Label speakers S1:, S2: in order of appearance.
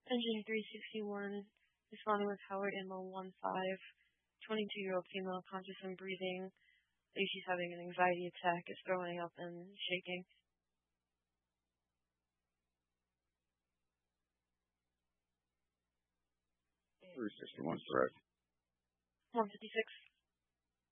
S1: Engine 361, responding with Howard Ammo 15, 22-year-old female conscious and breathing. I think she's having an anxiety attack, is throwing up and shaking.
S2: 361, correct.
S1: 156.